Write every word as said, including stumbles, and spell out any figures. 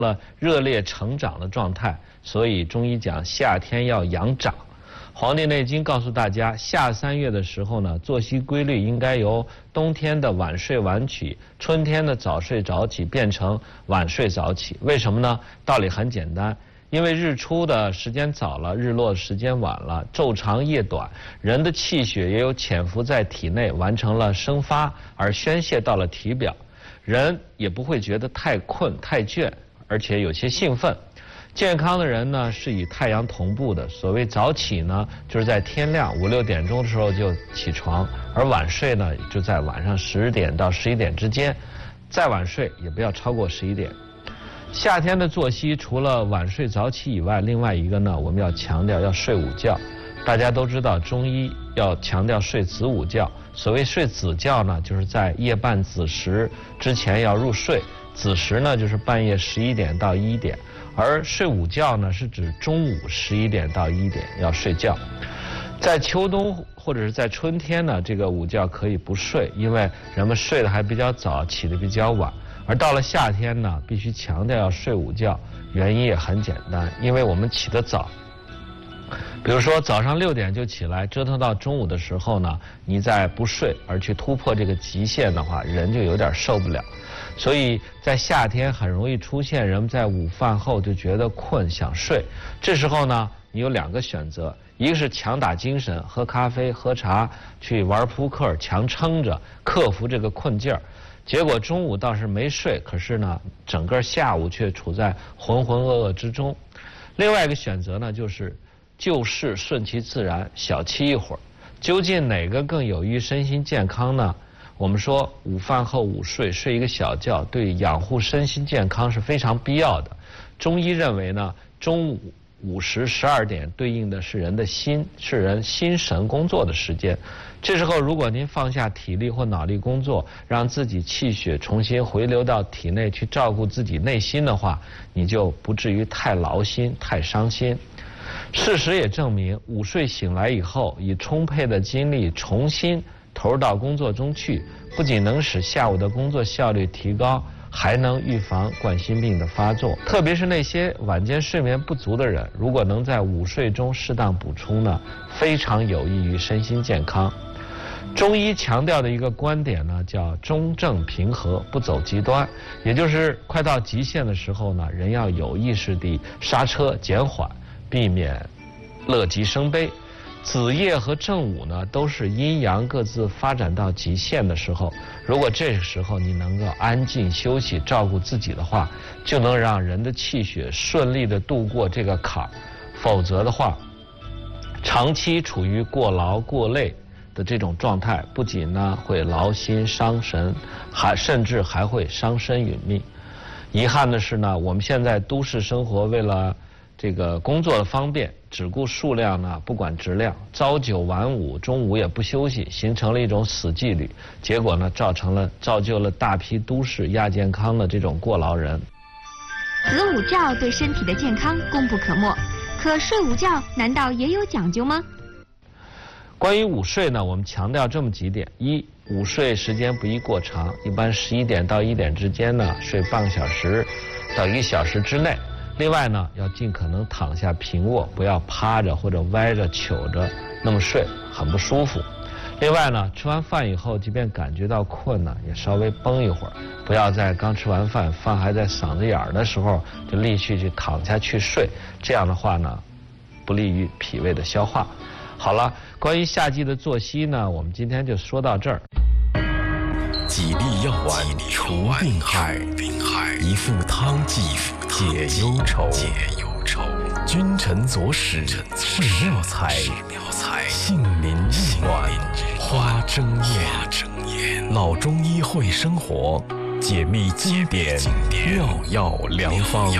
了热烈成长的状态，所以中医讲夏天要养长。《黄帝内经》告诉大家，夏三月的时候呢，作息规律应该由冬天的晚睡晚起，春天的早睡早起变成晚睡早起。为什么呢？道理很简单，因为日出的时间早了，日落的时间晚了，昼长夜短，人的气血也有潜伏在体内，完成了生发而宣泄到了体表，人也不会觉得太困太倦，而且有些兴奋。健康的人呢是与太阳同步的，所谓早起呢，就是在天亮五六点钟的时候就起床，而晚睡呢就在晚上十点到十一点之间，再晚睡也不要超过十一点。夏天的作息除了晚睡早起以外，另外一个呢，我们要强调要睡午觉。大家都知道中医要强调睡子午觉，所谓睡子觉呢，就是在夜半子时之前要入睡，子时呢就是半夜十一点到一点。而睡午觉呢，是指中午十一点到一点要睡觉。在秋冬或者是在春天呢，这个午觉可以不睡，因为人们睡得还比较早，起得比较晚。而到了夏天呢，必须强调要睡午觉，原因也很简单，因为我们起得早。比如说早上六点就起来，折腾到中午的时候呢，你再不睡而去突破这个极限的话，人就有点受不了。所以在夏天很容易出现人们在午饭后就觉得困想睡，这时候呢，你有两个选择，一个是强打精神，喝咖啡喝茶去玩扑克，强撑着克服这个困劲儿，结果中午倒是没睡，可是呢整个下午却处在浑浑噩噩之中。另外一个选择呢，就是就事顺其自然，小憩一会儿。究竟哪个更有益身心健康呢？我们说午饭后午睡，睡一个小觉，对养护身心健康是非常必要的。中医认为呢，中午午时十二点对应的是人的心，是人心神工作的时间。这时候如果您放下体力或脑力工作，让自己气血重新回流到体内去照顾自己内心的话，你就不至于太劳心太伤心。事实也证明，午睡醒来以后，以充沛的精力重新投入到工作中去，不仅能使下午的工作效率提高，还能预防冠心病的发作。特别是那些晚间睡眠不足的人，如果能在午睡中适当补充呢，非常有益于身心健康。中医强调的一个观点呢，叫中正平和，不走极端，也就是快到极限的时候呢，人要有意识地刹车减缓，避免乐极生悲。子夜和正午呢，都是阴阳各自发展到极限的时候。如果这个时候你能够安静休息，照顾自己的话，就能让人的气血顺利地度过这个坎儿。否则的话，长期处于过劳过累的这种状态，不仅呢会劳心伤神，还甚至还会伤身殒命。遗憾的是呢，我们现在都市生活为了这个工作的方便，只顾数量呢，不管质量，朝九晚五，中午也不休息，形成了一种死纪律。结果呢，造成了造就了大批都市亚健康的这种过劳人。 子午觉对身体的健康功不可没，可睡午觉难道也有讲究吗？ 关于午睡呢，我们强调这么几点：一，午睡时间不宜过长，一般十一点到一点之间呢，睡半个小时到一个小时之内。另外呢，要尽可能躺下平卧，不要趴着或者歪着糗着那么睡，很不舒服。另外呢，吃完饭以后，即便感觉到困呢，也稍微绷一会儿，不要在刚吃完饭，饭还在嗓子眼儿的时候就立即去躺下去睡，这样的话呢，不利于脾胃的消化。好了，关于夏季的作息呢，我们今天就说到这儿。 几粒药丸除病害，一副汤剂解忧愁。君臣佐使是妙才，杏林日暖花争艳。老中医会生活，解密经典妙药良方。